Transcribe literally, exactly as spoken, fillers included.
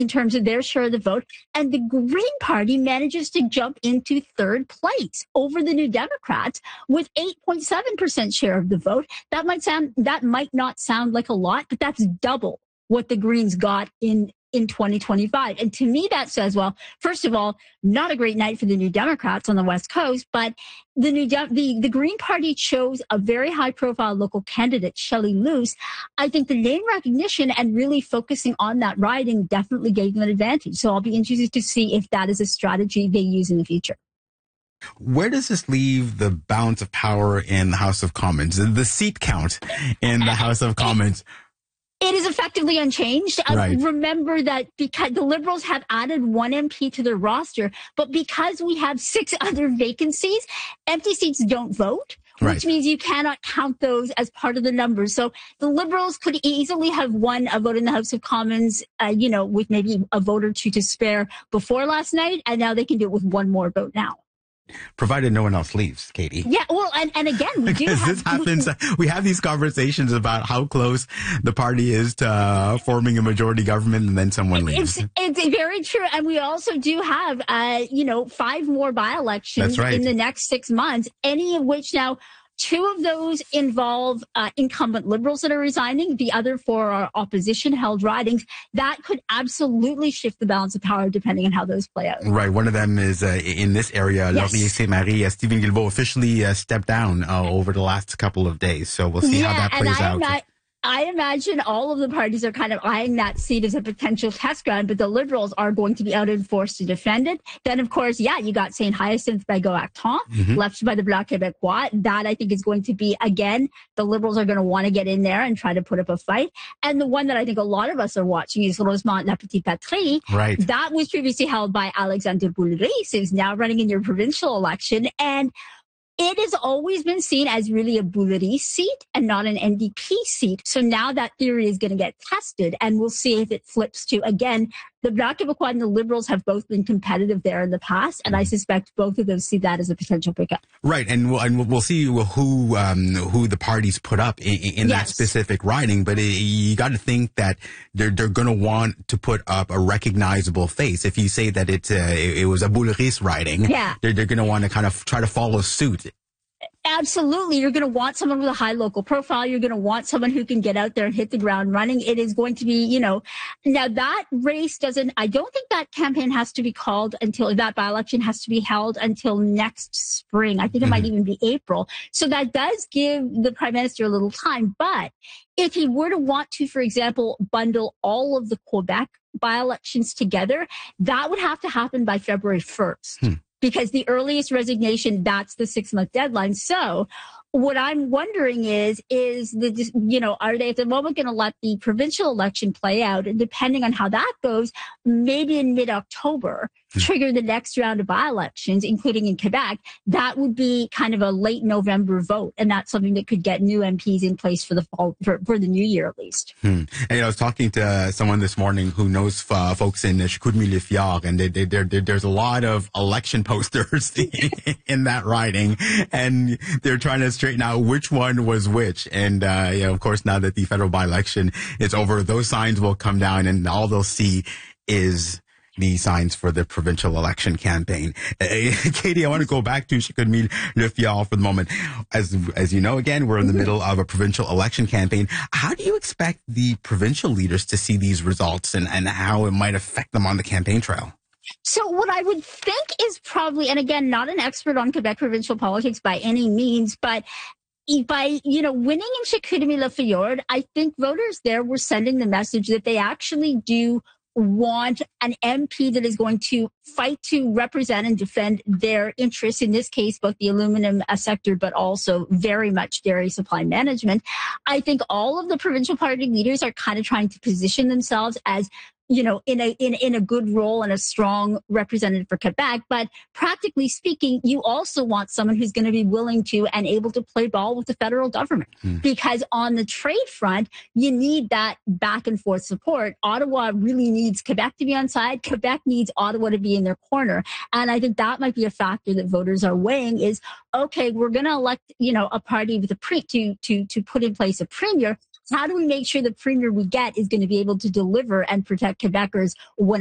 in terms of their share of the vote. And the Green Party manages to jump into third place over the New Democrats with eight point seven percent share of the vote. That might sound, that might not sound like a lot, but that's double what the Greens got in in twenty twenty-five. And to me, that says, well, first of all, not a great night for the New Democrats on the West Coast, but the new De- the, the Green Party chose a very high-profile local candidate, Shelley Luce. I think the name recognition and really focusing on that riding definitely gave them an advantage. So I'll be interested to see if that is a strategy they use in the future. Where does this leave the balance of power in the House of Commons, the seat count in the House of Commons? It is effectively unchanged. Right. Uh, remember that because the Liberals have added one M P to their roster, but because we have six other vacancies, empty seats don't vote, right. which means you cannot count those as part of the numbers. So the Liberals could easily have won a vote in the House of Commons, uh, you know, with maybe a vote or two to spare before last night, and now they can do it with one more vote now. Provided no one else leaves, Katie. Yeah, well, and, and again, we do because have... this happens, we have these conversations about how close the party is to uh, forming a majority government, and then someone leaves. It's, it's very true. And we also do have, uh, you know, five more by-elections right. in the next six months, any of which now... Two of those involve uh, incumbent Liberals that are resigning. The other four are opposition-held ridings. That could absolutely shift the balance of power depending on how those play out. Right. One of them is uh, in this area, yes. Laurier Saint Marie. Uh, Stephen Guilbeault officially uh, stepped down uh, over the last couple of days. So we'll see yeah, how that plays and I out. Ima- I imagine all of the parties are kind of eyeing that seat as a potential test ground, but the Liberals are going to be out in force to defend it. Then, of course, yeah, you got Saint Hyacinthe Bagot Acton, mm-hmm. left by the Bloc Québécois. That, I think, is going to be, again, the Liberals are going to want to get in there and try to put up a fight. And the one that I think a lot of us are watching is Rosemont La Petite Patrie. Right. That was previously held by Alexandre Boulris, who's now running in your provincial election. And it has always been seen as really a Boulris seat and not an N D P seat. So now that theory is going to get tested, and we'll see if it flips to, again, the Bloc Québécois and the Liberals have both been competitive there in the past, and I suspect both of those see that as a potential pickup. Right, and we'll, and we'll see who um, who the parties put up in, in yes. that specific riding, but it, you got to think that they're they're going to want to put up a recognizable face. If you say that it's a, it, it was a Boulris riding, yeah. they're, they're going to want to kind of try to follow suit. Absolutely. You're going to want someone with a high local profile. You're going to want someone who can get out there and hit the ground running. It is going to be, you know, now that race doesn't, I don't think that campaign has to be called until, that by-election has to be held until next spring. I think it mm-hmm. might even be April. So that does give the Prime Minister a little time. But if he were to want to, for example, bundle all of the Quebec by-elections together, that would have to happen by February first. Hmm. Because the earliest resignation, that's the six-month deadline. So what I'm wondering is, is the, you know, are they at the moment going to let the provincial election play out? And depending on how that goes, maybe in mid-October, trigger the next round of by-elections, including in Quebec. That would be kind of a late November vote. And that's something that could get new M Ps in place for the fall, for, for the new year at least. Hmm. And I was talking to uh, someone this morning who knows uh, folks in uh, Chicoutimi-Le-Fjord, and they, they, they're, they're, there's a lot of election posters in that riding, and they're trying to straighten out which one was which. And, uh, you know, of course, now that the federal by-election is over, those signs will come down, and all they'll see is the signs for the provincial election campaign. Uh, Katie, I want to go back to Chicoutimi-Le-Fjord for the moment. As as you know, again, we're in the middle of a provincial election campaign. How do you expect the provincial leaders to see these results, and, and how it might affect them on the campaign trail? So what I would think is probably, and again, not an expert on Quebec provincial politics by any means, but by, you know, winning in Chicoutimi-Le-Fjord, I think voters there were sending the message that they actually do want an M P that is going to fight to represent and defend their interests, in this case, both the aluminum sector, but also very much dairy supply management. I think all of the provincial party leaders are kind of trying to position themselves as, you know, in a, in, in a good role and a strong representative for Quebec. But practically speaking, you also want someone who's going to be willing to and able to play ball with the federal government. Hmm. Because on the trade front, you need that back and forth support. Ottawa really needs Quebec to be on side. Quebec needs Ottawa to be in their corner. And I think that might be a factor that voters are weighing is, okay, we're going to elect, you know, a party with a pre to, to, to put in place a premier. how do we make sure the premier we get is going to be able to deliver and protect Quebecers when